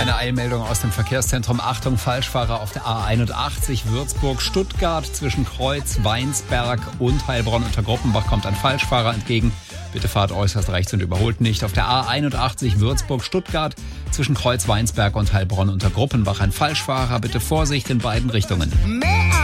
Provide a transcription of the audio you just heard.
Eine Eilmeldung aus dem Verkehrszentrum. Achtung, Falschfahrer auf der A81 Würzburg-Stuttgart zwischen Kreuz, Weinsberg und Heilbronn unter Gruppenbach kommt ein Falschfahrer entgegen. Bitte fahrt äußerst rechts und überholt nicht. Auf der A81 Würzburg-Stuttgart zwischen Kreuz, Weinsberg und Heilbronn unter Gruppenbach ein Falschfahrer. Bitte Vorsicht in beiden Richtungen.